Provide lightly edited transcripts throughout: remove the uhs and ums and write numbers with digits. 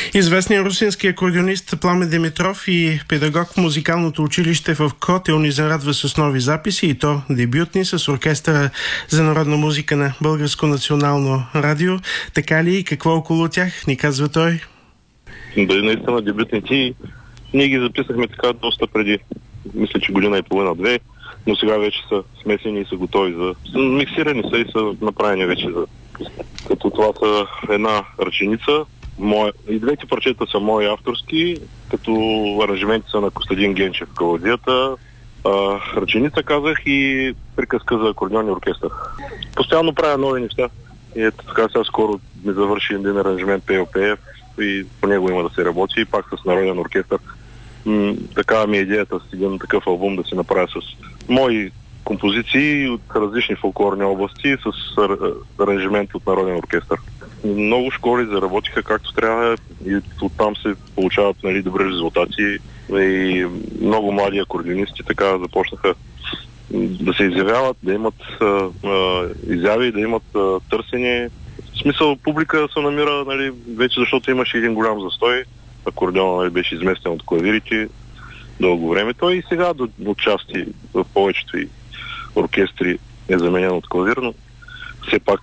Известният русински акордеонист Пламен Димитров и педагог в музикалното училище в Котел ни зарадва с нови записи, и то дебютни, с оркестъра за народна музика на Българско национално радио. Така ли и какво около тях, ни казва той? Да, наистина дебютните. Ние ги записахме така доста преди, мисля, че година и половина-две, но сега вече са смесени и са готови за... Миксирани са и са направени вече за... Като това са една ръченица. И двете парчета са мои авторски, като аранжименти са на Костадин Генчев в каладията. Ръченица казах и приказка за акордеонния оркестър. Постоянно правя нови неща. И ето така сега скоро ми завърши един аранжимент Пейо Пеев и по него има да се работи, и пак с народен оркестър. Такава ми е идеята с един такъв албум да се направя с мои композиции от различни фолклорни области с аранжимент от народен оркестър. Много школи заработиха както трябва и оттам се получават добри резултати, и много млади акордеонисти така започнаха да се изявяват, да имат изяви, да имат търсене. В смисъл, публика се намира вече, защото имаше един голям застой. Акордеонът беше изместен от клавирите дълго време. Той и сега до части в повечето и оркестри е заменен от клавир, но все пак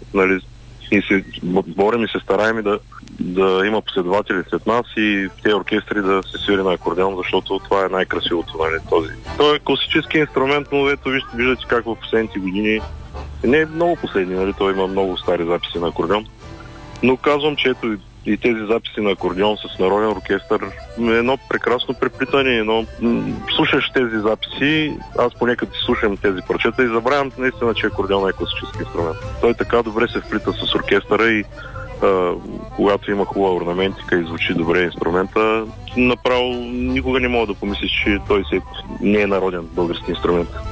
и се борим и се стараем да има последователи след нас и тези оркестри да се свири на акордеон, защото това е най-красивото, този. Той е класически инструмент, но ето виждате как в последните години, не е много последни, той има много стари записи на акордеон, но казвам, че ето и тези записи на акордеон с народен оркестър е едно прекрасно преплитане, слушаш тези записи, аз понекога слушам тези парчета и забравям наистина, че акордеон е класически инструмент. Той така добре се вплита с оркестъра и когато има хубава орнаментика и звучи добре инструмента, направо никога не мога да помислиш, че той не е народен български инструмент.